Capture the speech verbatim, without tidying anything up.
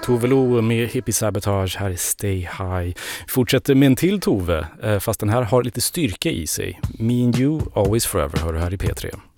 Tove Lo med Hippie Sabotage här i Stay High. Fortsätter med en till Tove, fast den här har lite styrka i sig. Me and You, Always Forever hör du här i P tre.